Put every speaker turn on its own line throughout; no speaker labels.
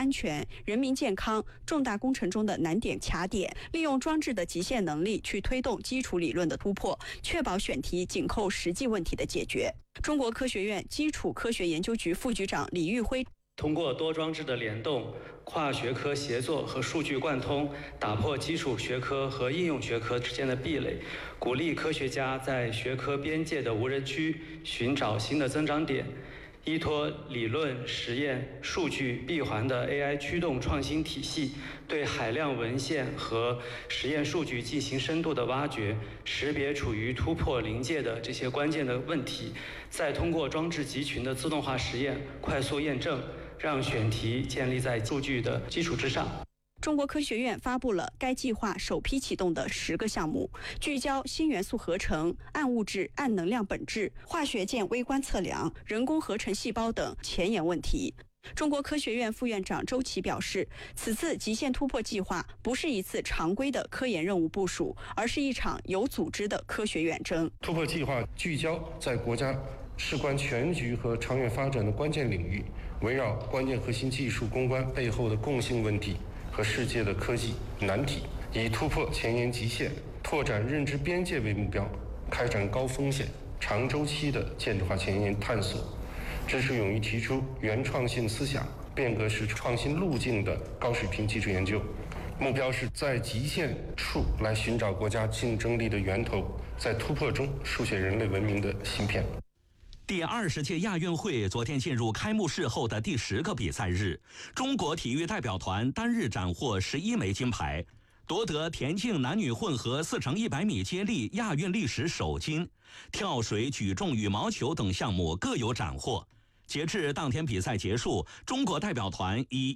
安全、人民健康重大工程中的难点卡点，利用装置的极限能力去推动基础理论的突破，确保选题紧扣实际问题的解决。中国科学院基础科学研究局副局长李玉辉
通过多装置的联动、跨学科协作和数据贯通，打破基础学科和应用学科之间的壁垒，鼓励科学家在学科边界的无人区寻找新的增长点。依托理论、实验、数据闭环的 AI 驱动创新体系，对海量文献和实验数据进行深度的挖掘，识别处于突破临界的这些关键的问题，再通过装置集群的自动化实验快速验证，让选题建立在数据的基础之上。
中国科学院发布了该计划首批启动的10个项目，聚焦新元素合成、暗物质、暗能量本质、化学键微观测量、人工合成细胞等前沿问题。中国科学院副院长周琦表示，此次极限突破计划不是一次常规的科研任务部署，而是一场有组织的科学远征。
突破计划聚焦在国家事关全局和长远发展的关键领域，围绕关键核心技术攻关背后的共性问题和世界的科技难题，以突破前沿极限、拓展认知边界为目标，开展高风险、长周期的建筑化前沿探索，支持勇于提出原创性思想、变革式创新路径的高水平技术研究。目标是在极限处来寻找国家竞争力的源头，在突破中书写人类文明的芯片。
第20届亚运会昨天进入开幕式后的第10个比赛日，中国体育代表团单日斩获11枚金牌，夺得田径男女混合4×100米接力亚运历史首金，跳水、举重、羽毛球等项目各有斩获。截至当天比赛结束，中国代表团以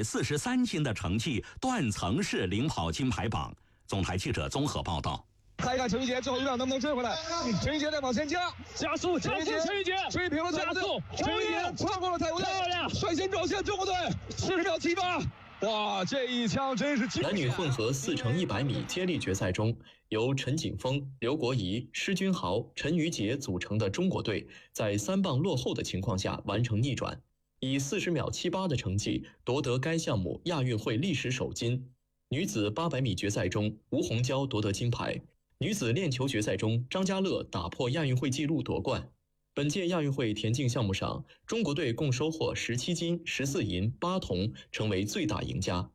143金的成绩断层式领跑金牌榜。总台记者综合报道。
看一看陈玉洁最后1秒能不能追回来？陈玉洁再往前加速，陈玉洁追平了加速，陈玉洁超过了泰国队，率先撞线中国队，40秒78。哇，这一枪真是！
男女混合4×100米接力决赛中，由陈景峰、刘国仪、施君豪、陈瑜杰组成的中国队，在3棒落后的情况下完成逆转，以40秒78的成绩夺得该项目亚运会历史首金。女子800米决赛中，吴虹娇夺得金牌。女子链球决赛中，张家乐打破亚运会纪录夺冠。本届亚运会田径项目上，中国队共收获17金、14银、8铜，成为最大赢家。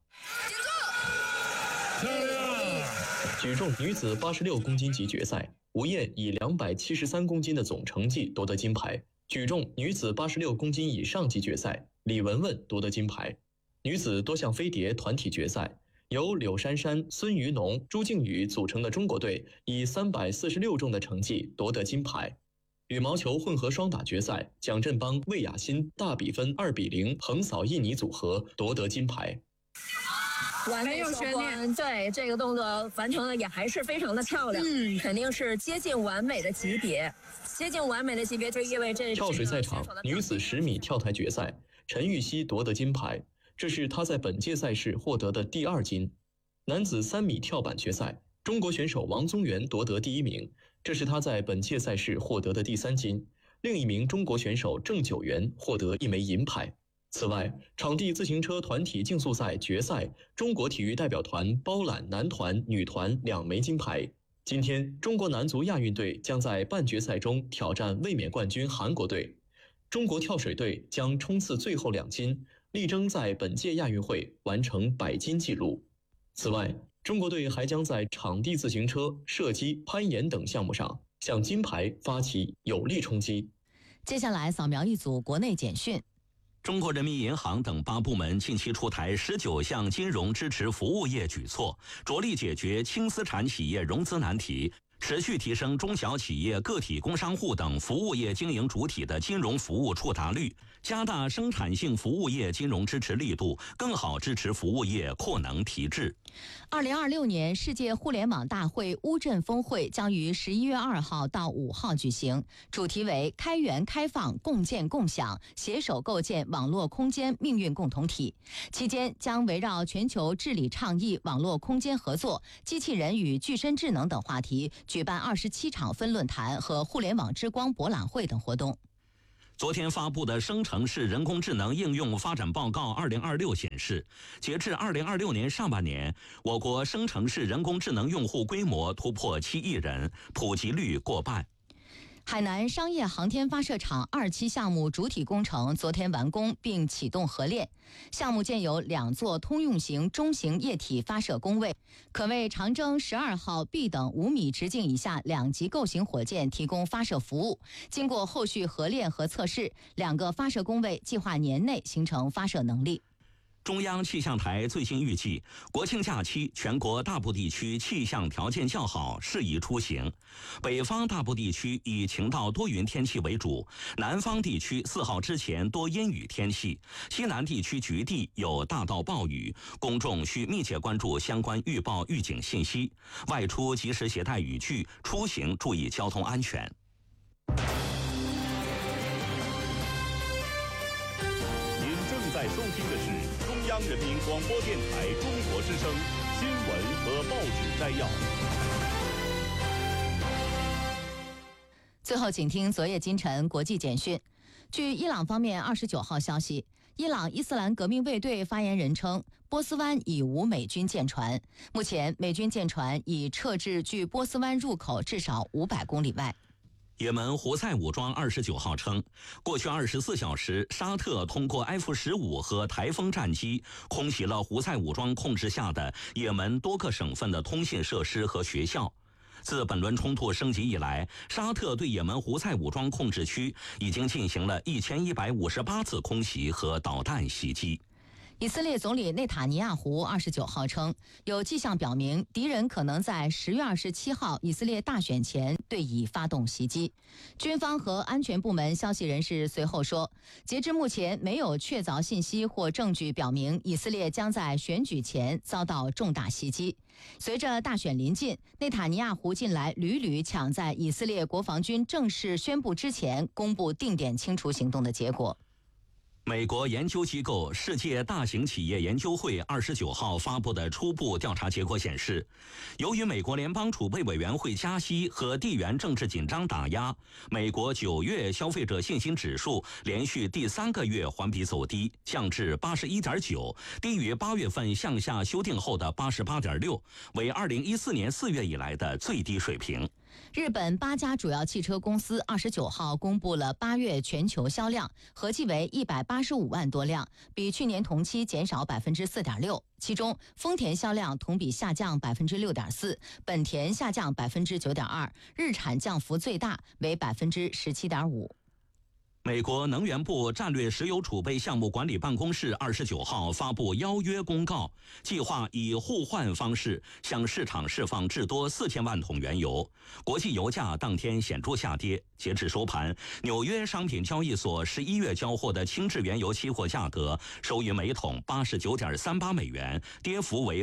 举重女子86公斤级决赛，吴燕以273公斤的总成绩夺得金牌。举重女子86公斤以上级决赛，李雯雯夺得金牌。女子多项飞碟团体决赛，由柳珊珊、孙于农、朱静宇组成的中国队以346重的成绩夺得金牌。羽毛球混合双打决赛，蒋振邦、魏雅欣大比分2-0横扫印尼组合，夺得金牌。
没有悬念，对这个动作完成的也还是非常的漂亮，肯定是接近完美的级别。接近完美的级别就意味着
跳水赛场，女子10米跳台决赛，陈芋汐夺得金牌，这是她在本届赛事获得的第2金。男子3米跳板决赛，中国选手王宗源夺得第1名，这是他在本届赛事获得的第3金。另一名中国选手郑九元获得1枚银牌。此外，场地自行车团体竞速赛决赛，中国体育代表团包揽男团、女团2枚金牌。今天，中国男足亚运队将在半决赛中挑战卫冕冠军韩国队。中国跳水队将冲刺最后2金，力争在本届亚运会完成100金纪录。此外，中国队还将在场地自行车、射击、攀岩等项目上向金牌发起有力冲击。
接下来扫描一组国内简讯。
中国人民银行等8部门近期出台19项金融支持服务业举措，着力解决轻资产企业融资难题，持续提升中小企业、个体工商户等服务业经营主体的金融服务触达率，加大生产性服务业金融支持力度，更好支持服务业扩能提质。
2026年世界互联网大会乌镇峰会将于11月2号到5号举行，主题为开源开放、共建共享，携手构建网络空间命运共同体。期间将围绕全球治理倡议、网络空间合作、机器人与具身智能等话题，举办27场分论坛和互联网之光博览会等活动。
昨天发布的生成式人工智能应用发展报告2026显示，截至2026年上半年，我国生成式人工智能用户规模突破7亿人，普及率过半。
海南商业航天发射场2期项目主体工程昨天完工并启动合练，项目建有2座通用型中型液体发射工位，可为长征12号 B 等5米直径以下2级构型火箭提供发射服务。经过后续合练和测试，2个发射工位计划年内形成发射能力。
中央气象台最新预计，国庆假期全国大部地区气象条件较好，适宜出行。北方大部地区以晴到多云天气为主，南方地区4号之前多阴雨天气，西南地区局地有大到暴雨，公众需密切关注相关预报预警信息，外出及时携带雨具，出行注意交通安全。
您正在收听的是中央人民广播电台中国之声新闻和报纸摘要。
最后，请听昨夜今晨国际简讯。据伊朗方面29号消息，伊朗伊斯兰革命卫队发言人称，波斯湾已无美军舰船，目前美军舰船已撤至距波斯湾入口至少500公里外。
也门胡塞武装29号称，过去24小时，沙特通过 F-15和台风战机空袭了胡塞武装控制下的也门多个省份的通信设施和学校。自本轮冲突升级以来，沙特对也门胡塞武装控制区已经进行了1158次空袭和导弹袭击。
以色列总理内塔尼亚胡29号称，有迹象表明敌人可能在10月27号以色列大选前对以发动袭击。军方和安全部门消息人士随后说，截至目前没有确凿信息或证据表明以色列将在选举前遭到重大袭击。随着大选临近，内塔尼亚胡近来屡屡抢在以色列国防军正式宣布之前公布定点清除行动的结果。
美国研究机构世界大型企业研究会29号发布的初步调查结果显示，由于美国联邦储备委员会加息和地缘政治紧张打压，美国9月消费者信心指数连续第3个月环比走低，降至81.9，低于8月份向下修订后的88.6，为2014年4月以来的最低水平。
日本8家主要汽车公司29号公布了8月全球销量，合计为185万多辆，比去年同期减少4.6%。其中，丰田销量同比下降6.4%，本田下降9.2%，日产降幅最大为17.5%。
美国能源部战略石油储备项目管理办公室29号发布邀约公告，计划以互换方式向市场释放至多4000万桶原油。国际油价当天显著下跌，截至收盘，纽约商品交易所11月交货的轻质原油期货价格收于每桶89.38美元，跌幅为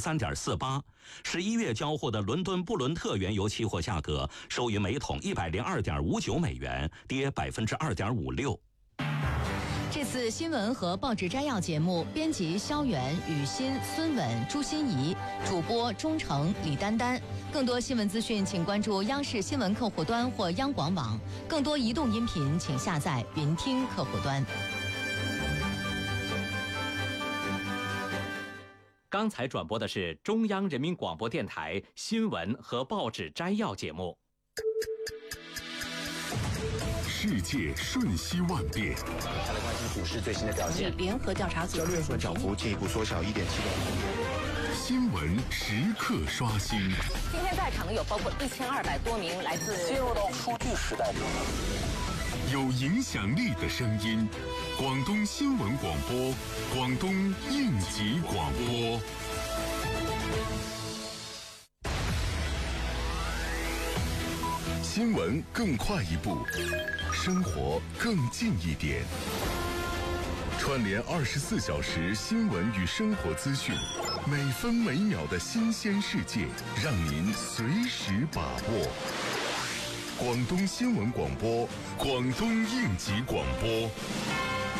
3.48%。11月交货的伦敦布伦特原油期货价格收于每桶102.59美元，跌2.56%。
这次新闻和报纸摘要节目，编辑肖元、雨欣、孙稳、朱欣怡，主播钟诚、李丹丹。更多新闻资讯，请关注央视新闻客户端或央广网。更多移动音频，请下载云听客户端。
刚才转播的是中央人民广播电台新闻和报纸摘要节目。
世界瞬息万变，
下来关心股市最新的表现。
联合调查组交易所涨幅进一步缩小1.7%。
新闻时刻刷新。
今天在场的有包括1200多名来自
进入到数据时代。
有影响力的声音，广东新闻广播，广东应急广播。新闻更快一步，生活更近一点。串联24小时新闻与生活资讯，每分每秒的新鲜世界，让您随时把握。广东新闻广播，广东应急广播。